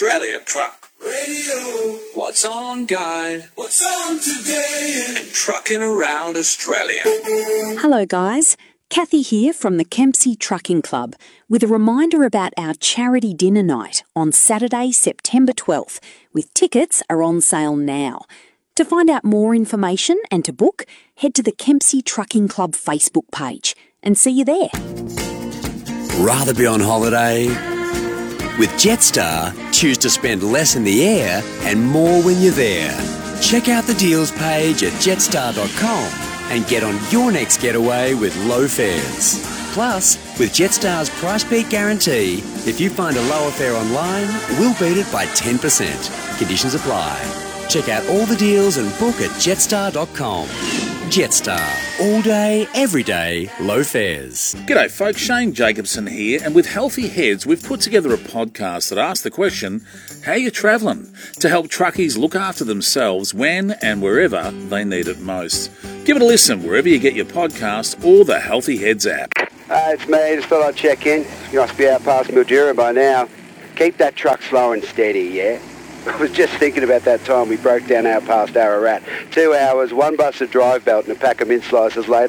Australia Truck Radio. What's on, guide? What's on today? And trucking around Australia. Hello guys, Kathy here from the Kempsey Trucking Club with a reminder about our charity dinner night on Saturday, September 12th, with tickets are on sale now. To find out more information and to book, head to the Kempsey Trucking Club Facebook page and see you there. Rather be on holiday? With Jetstar, choose to spend less in the air and more when you're there. Check out the deals page at jetstar.com and get on your next getaway with low fares. Plus, with Jetstar's Price Beat Guarantee, if you find a lower fare online, we'll beat it by 10%. Conditions apply. Check out all the deals and book at jetstar.com. Jetstar. All day, every day, low fares. G'day folks, Shane Jacobson here, and with Healthy Heads we've put together a podcast that asks the question, how you travelling? To help truckies look after themselves when and wherever they need it most. Give it a listen wherever you get your podcast or the Healthy Heads app. It's me, just thought I'd check in. You must be out past Mildura by now. Keep that truck slow and steady, yeah? I was just thinking about that time we broke down out past Ararat. 2 hours, one busted drive belt and a pack of mint slices later.